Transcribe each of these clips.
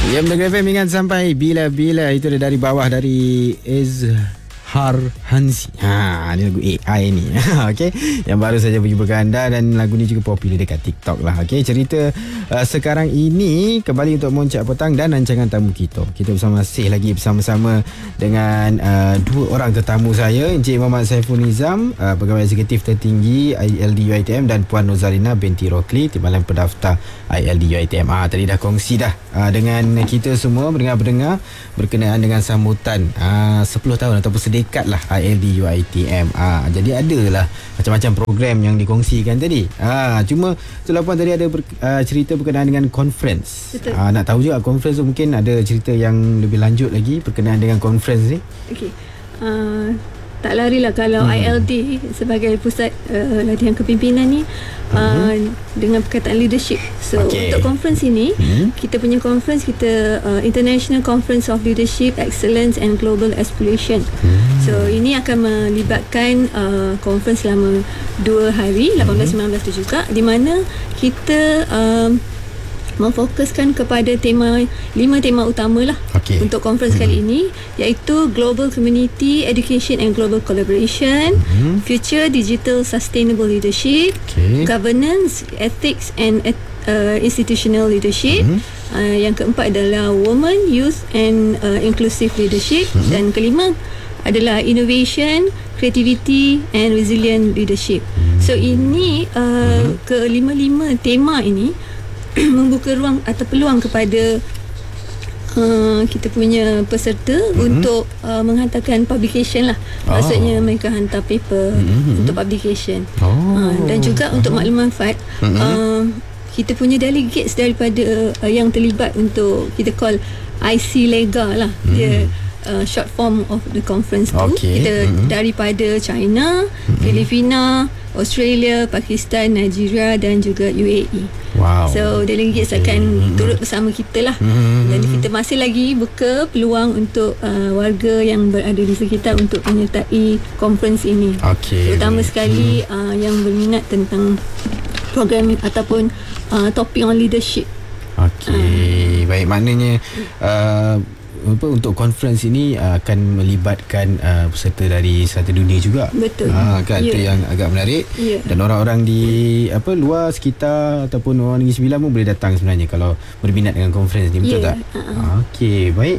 Ya, Mendengar FM ingat sampai bila-bila. Itu dia dari bawah, dari Izhar Hansi. Ni lagu AI ni. Okey, yang baru saja bagi anda, dan lagu ni juga popular dekat TikTok lah. Okey, cerita sekarang ini kembali untuk Moncak Petang dan rancangan tamu kita. Kita masih lagi bersama-sama dengan dua orang tetamu saya, Encik Muhammad Saiful Nizam, Pegawai Eksekutif Tertinggi ILD UiTM, dan Puan Nozarina binti Rokli, Timbalan Pendaftar ILD UiTM. Tadi dah kongsi dah dengan kita semua pendengar-pendengar berkenaan dengan sambutan 10 tahun ataupun sedekat lah ILD UiTM. Jadi adalah macam-macam program yang dikongsikan tadi. Cuma Tuan Puan tadi ada cerita berkenaan dengan conference. Nak tahu juga conference tu, mungkin ada cerita yang lebih lanjut lagi berkenaan dengan conference ni. Okey. Tak larilah kalau ILD sebagai pusat latihan kepimpinan ni dengan perkataan leadership. So untuk conference ini, kita punya conference, kita International Conference of Leadership, Excellence and Global Aspiration. So ini akan melibatkan conference selama 2 hari, 18-19 tu juga, di mana kita memfokuskan kepada 5 tema utama lah untuk conference kali ini, iaitu Global Community Education and Global Collaboration, Future Digital Sustainable Leadership, Governance, Ethics and Institutional Leadership, yang keempat adalah Women, Youth and Inclusive Leadership, dan kelima adalah Innovation, Creativity and Resilient Leadership. So ini kelima-lima tema ini membuka ruang atau peluang kepada kita punya peserta untuk menghantarkan publication lah. Maksudnya mereka hantar paper untuk publication. Dan juga untuk maklum manfaat, kita punya delegates daripada yang terlibat untuk kita call IC Lega lah. Dia short form of the conference tu. Kita daripada China, Filipina, Australia, Pakistan, Nigeria dan juga UAE. So delegates akan turut bersama kita lah. Jadi kita masih lagi buka peluang untuk warga yang berada di sekitar untuk menyertai conference ini. Terutama sekali yang berminat tentang program ataupun topik on leadership. Baik, maknanya untuk conference ini akan melibatkan peserta dari serata dunia juga. Betul. Itu yang agak menarik. Dan orang-orang di luar sekitar ataupun orang Negeri Sembilan pun boleh datang sebenarnya kalau berminat dengan conference ni, betul tak? Baik.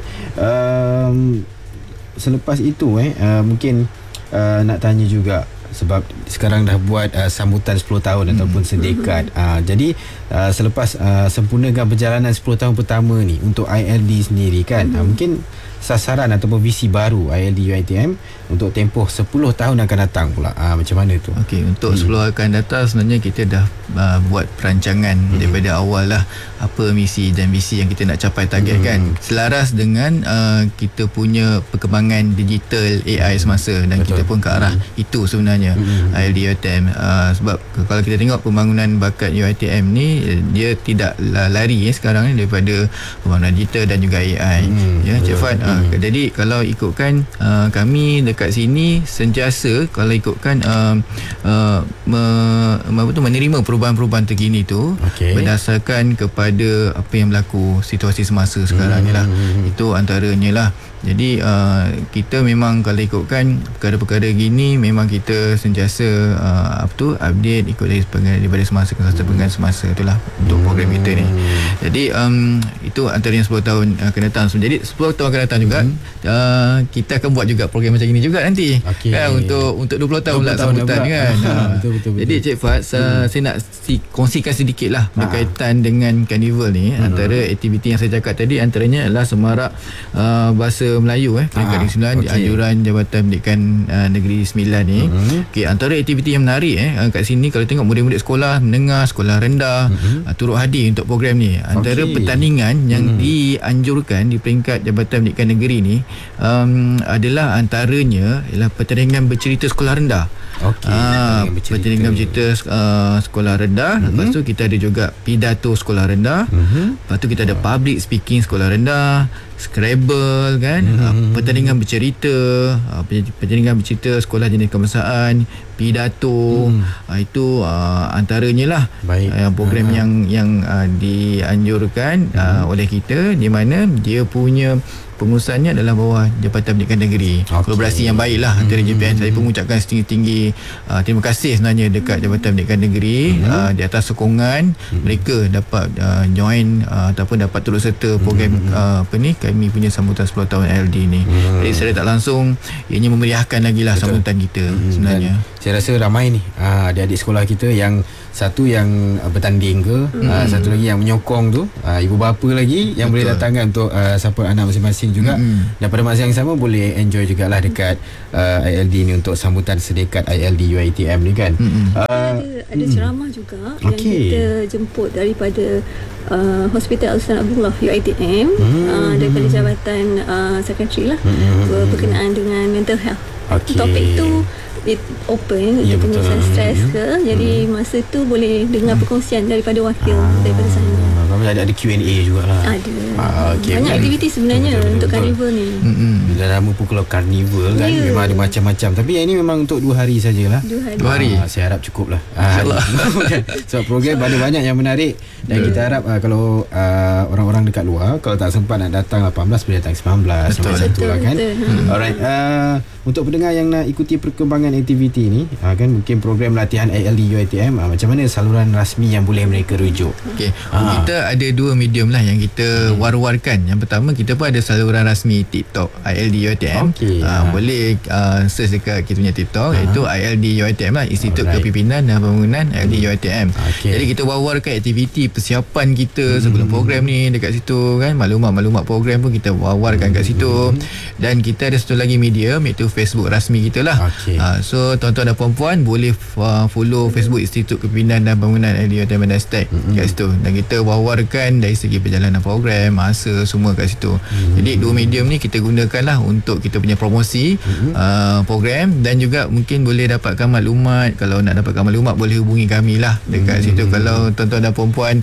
Selepas itu mungkin nak tanya juga, sebab sekarang dah buat sambutan 10 tahun ataupun sedekad. Jadi selepas sempurnakan perjalanan 10 tahun pertama ni untuk ILD sendiri kan, mungkin sasaran ataupun visi baru ILD UiTM untuk tempoh 10 tahun akan datang pula, macam mana tu? Untuk 10 akan datang, sebenarnya kita dah buat perancangan daripada awal lah, apa misi dan visi yang kita nak capai, target kan, selaras dengan kita punya perkembangan digital AI semasa, dan kita pun ke arah itu sebenarnya ILD UiTM. Sebab kalau kita tengok pembangunan bakat UiTM ni, dia tidak lari sekarang ni daripada pembangunan digital dan juga AI. Cik Fad, jadi kalau ikutkan kami dekat sini sentiasa, kalau ikutkan menerima perubahan-perubahan terkini tu, berdasarkan kepada apa yang berlaku, situasi semasa sekarang ni lah. Itu antaranya lah. Jadi kita memang kalau ikutkan perkara-perkara gini, memang kita sentiasa update ikut daripada semasa ke semasa itulah untuk program kita ni. Jadi itu antaranya 10 tahun akan datang. Jadi 10 tahun akan datang juga kita akan buat juga program macam ini juga nanti kan, untuk 20 tahun pula sambutan kan. Betul. Jadi Cik Fad, saya nak kongsikan sedikit lah berkaitan dengan carnival ni. Antara aktiviti yang saya cakap tadi, antaranya adalah semarak bahasa Melayu peringkat Negeri Sembilan di anjuran Jabatan Pendidikan Negeri Sembilan ni. Antara aktiviti yang menarik kat sini, kalau tengok murid-murid sekolah menengah, sekolah rendah turut hadir untuk program ni. Antara pertandingan yang dianjurkan di peringkat Jabatan Pendidikan Negeri ni adalah antaranya ialah pertandingan bercerita sekolah rendah. Pertandingan bercerita sekolah rendah. Lepas tu kita ada juga pidato sekolah rendah. Lepas tu kita ada public speaking sekolah rendah, Scrabble kan, pertandingan bercerita, pertandingan bercerita sekolah jenis kebangsaan, pidato, itu antaranya lah. Program yang dianjurkan oleh kita, di mana dia punya pengurusannya adalah bawah Jabatan Pendidikan Negeri. Kolaborasi yang baiklah antara JPN. Saya pun mengucapkan setinggi-tinggi terima kasih sebenarnya dekat Jabatan Pendidikan Negeri di atas sokongan mereka dapat join ataupun dapat turut serta program kami punya sambutan 10 tahun ILD ni. Jadi secara tak langsung ianya memeriahkan lagi lah sambutan kita sebenarnya. Dan saya rasa ramai ni adik-adik sekolah kita yang satu yang bertanding ke, satu lagi yang menyokong tu, ibu bapa lagi yang boleh datangkan untuk support anak masing-masing juga. Dan pada masa yang sama boleh enjoy jugalah dekat ILD ni untuk sambutan sedekat ILD UiTM ni kan. Ada ceramah juga yang kita jemput daripada Hospital Al-Sultan Abdullah UiTM, daripada Jabatan Sekretari lah, berkenaan dengan mental health. Topik tu open untuk penyelesaian stres ke. Jadi masa tu boleh dengar perkongsian daripada wakil daripada sana. Ada Q&A jugalah. Ada. Banyak aktiviti sebenarnya untuk karnival ni. Dah lama pun kalau karnival kan memang ada macam-macam. Tapi yang ini memang untuk 2 hari sajalah. 2 hari. Saya harap cukup lah. InsyaAllah. Sebab program banyak yang menarik. Dan kita harap kalau orang-orang dekat luar, kalau tak sempat nak datang 18, boleh datang 19. Betul lah kan. Alright. Untuk pendengar yang nak ikuti perkembangan aktiviti ni, kan mungkin program latihan ILD UiTM, macam mana saluran rasmi yang boleh mereka rujuk? Kita ada 2 medium lah yang kita war-warkan. Yang pertama, kita pun ada saluran rasmi TikTok ILD UiTM. Boleh search dekat kita punya TikTok, iaitu ILD UiTM lah, Institut Kepimpinan dan Pembangunan ILD UiTM. Jadi kita war-warkan aktiviti persiapan kita sebelum program ni dekat situ kan. Maklumat-maklumat program pun kita war-warkan kat situ. Dan kita ada satu lagi medium, iaitu Facebook rasmi kita lah. So tuan-tuan dan puan-puan boleh follow Facebook Institut Kepimpinan dan Pembangunan ILD UiTM dan hashtag kat situ. Dan kita war-warkan dari segi perjalanan program, masa semua kat situ. Jadi 2 medium ni kita gunakan lah untuk kita punya promosi program. Dan juga mungkin boleh dapatkan maklumat. Kalau nak dapatkan maklumat, boleh hubungi kami lah dekat situ. Kalau tuan-tuan dan puan-puan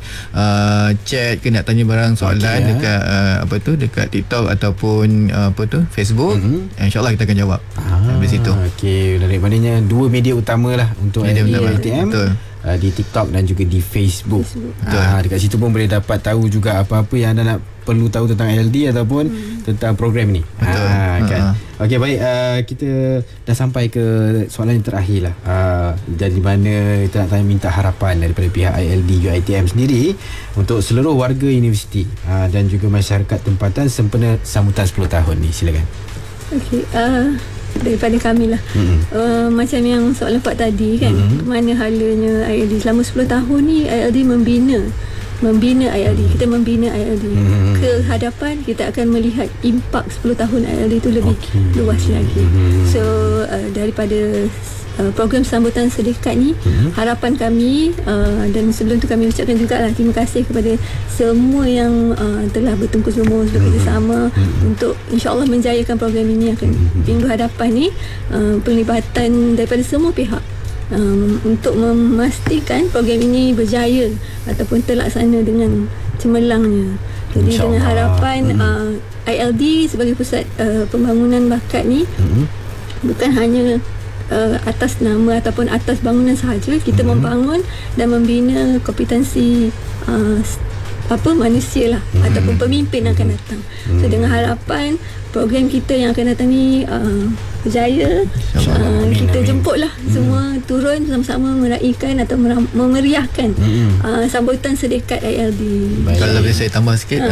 chat ke nak tanya barang soalan dekat dekat TikTok ataupun Facebook, InsyaAllah kita akan jawab dari situ. Dari maknanya 2 media utama lah untuk UiTM. Di TikTok dan juga di Facebook. Dekat situ pun boleh dapat tahu juga apa-apa yang anda nak perlu tahu tentang ILD ataupun tentang program ni. Kan. Okey, baik, kita dah sampai ke soalan yang terakhir lah. Dari mana kita nak minta harapan daripada pihak ILD UiTM sendiri untuk seluruh warga universiti dan juga masyarakat tempatan sempena sambutan 10 tahun ni. Silakan. Okey, daripada kami lah. Macam yang soalan Pak tadi kan, mana halanya ILD selama 10 tahun ni. ILD membina ILD, kita membina ILD ke hadapan. Kita akan melihat impak 10 tahun ILD itu lebih luas lagi. So daripada program sambutan sedekat ni, harapan kami, dan sebelum tu kami ucapkan jugalah terima kasih kepada semua yang telah bertungkus lumus bekerjasama untuk insyaAllah menjayakan program ini akan minggu hadapan ni. Penglibatan daripada semua pihak untuk memastikan program ini berjaya ataupun terlaksana dengan cemerlangnya. Jadi dengan harapan ILD sebagai pusat pembangunan bakat ni bukan hanya atas nama ataupun atas bangunan sahaja. Kita membangun dan membina kompetensi manusia lah, ataupun pemimpin yang akan datang. So dengan harapan program kita yang akan datang ni berjaya. Kita jemputlah semua turun sama-sama meraihkan atau memeriahkan sambutan sedekat ILD. Kalau boleh saya tambah sikit,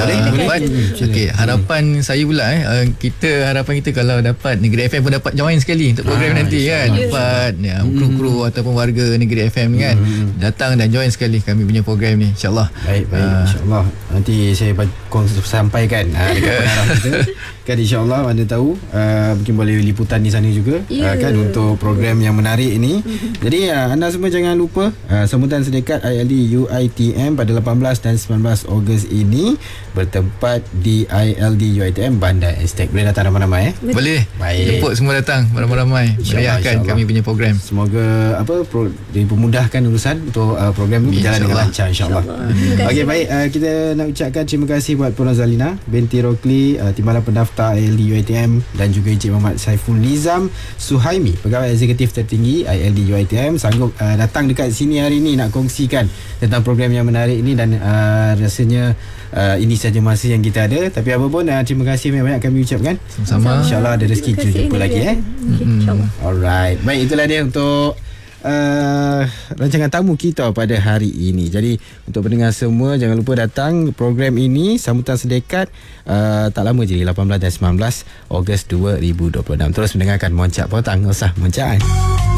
harapan saya pula harapan kita kalau dapat Negeri FM pun dapat join sekali untuk program nanti kan. Dapat kru-kru ataupun warga Negeri FM kan datang dan join sekali kami punya program ni, insyaAllah. Baik, insyaAllah nanti saya sampaikan dekat pengarah kita kan, insyaAllah. Anda tahu mungkin boleh liputan di sana juga kan untuk program yang menarik ini. Jadi anda semua jangan lupa sambutan sedekat ILD UiTM pada 18 dan 19 Ogos ini bertempat di ILD UiTM Bandar Estate. Boleh datang ramai-ramai Boleh. Baik. Jemput semua datang ramai-ramai. Meriahkan kami punya program. Semoga dipermudahkan urusan untuk program ini berjalan dengan lancar insya-Allah. Okey, baik, kita nak ucapkan terima kasih buat Puan Zalina binti Rokli, Timbalan Pendaftar ILD UiTM, dan juga Encik Muhammad Saiful Nizam Suhaimi, Pegawai Eksekutif Tertinggi ILD UiTM, sanggup datang dekat sini hari ini nak kongsikan tentang program yang menarik ini. Dan rasanya ini saja masa yang kita ada. Tapi apa pun terima kasih banyak-banyak kami ucapkan. Sama-sama. InsyaAllah ada rezeki kita jumpa lagi InsyaAllah. Alright. Baik, itulah dia untuk rancangan tamu kita pada hari ini. Jadi untuk pendengar semua, jangan lupa datang program ini, sambutan sedekat tak lama je, 18 dan 19 Ogos 2026. Terus mendengarkan Moncak Potang. Usah moncak.